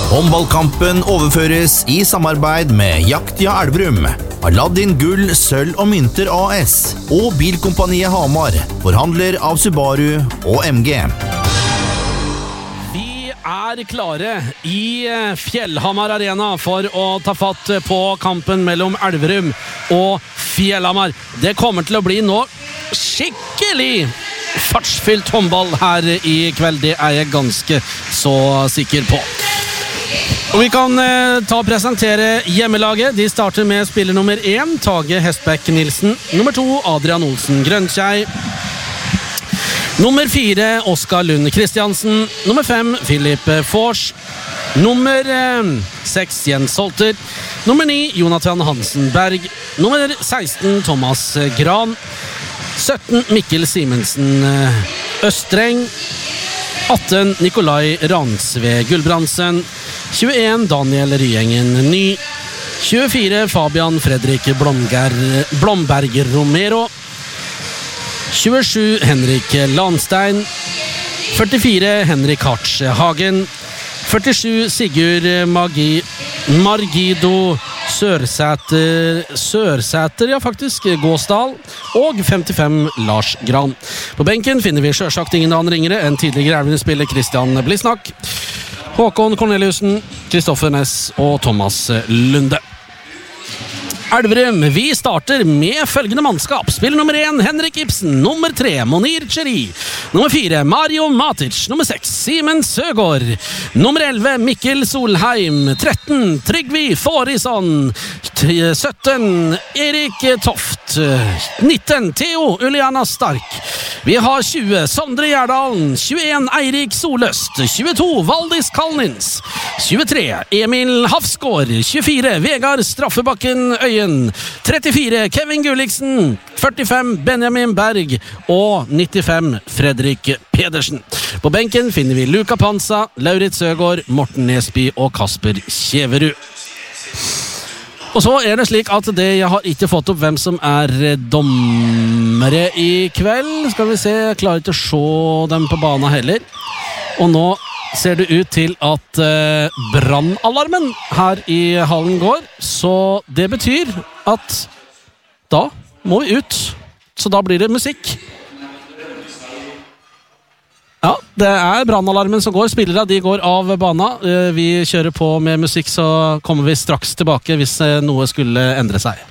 Håndballkampen overføres i samarbeid med Jaktia Elverum, Aladdin Gull, Sølv og Mynter AS og Bilkompaniet Hamar, forhandler av Subaru og MG. Vi er klare i Fjellhamar Arena for å ta fatt på kampen mellom Elverum og Fjellhamar. Det kommer til å bli nå skikkelig fartsfylt håndball her i kveld, det er jeg ganske så sikker på. Og vi kan ta og presentere hjemmelaget. De starter med spiller nummer 1, Tage Hestbæk Nilsen. Nummer 2, Adrian Olsen Grønkjær. Nummer 4, Oskar Lund Kristiansen. Nummer 5, Philip Fors. Nummer 6, Jens Solter. Nummer 9, Jonathan Hansen Berg. Nummer 16, Thomas Gran. 17, Mikkel Simensen Østreng. 18, Nikolai Ransve Gullbrandsen. 21, Daniel Ryengen Ny. 24, Fabian Fredrik Blomberger Romero. 27, Henrik Landstein. 44, Henrik Hartz Hagen. 47, Sigurd Margido Sørsæter, ja faktisk, Gåsdal. Og 55, Lars Gran. På benken finner vi selvsagt ingen annen ringere enn tidligere Elverum-spiller Christian Blisnak, Håkon Corneliussen, Kristoffer Næss og Thomas Lunde. Elverum, vi starter med følgende mannskap. Spiller nummer 1, Henrik Ibsen. Nummer 3, Monir Cheri. Nummer 4, Mario Matic. Nummer 6, Simen Søgaard. Nummer 11, Mikkel Solheim. 13, Trygvi Forisson. 17, Erik Toft. 19, Theo Uliana Stark. Vi har 20, Sondre Gjerdalen. 21, Eirik Soløst. 22, Valdis Kalnins. 23, Emil Hafsgaard. 24, Vegard Straffebakken Øyen. 34, Kevin Gulliksen. 45, Benjamin Berg. Og 95, Fredrik Pedersen. På benken finner vi Luka Pansa, Lauritz Søgaard, Morten Nesby og Kasper Kjeverud. Og så er det slik at jeg har ikke fått opp hvem som er dommere i kveld. Skal vi se, jeg klarer ikke å se dem på banen heller. Og nå ser det ut til at brannalarmen her i hallen går. Så det betyr at da må vi ut. Så da blir det musikk. Ja, det er brannalarmen som går. Spillere, de går av bana. Vi kjører på med musikk, så kommer vi straks tilbake hvis noe skulle endre seg.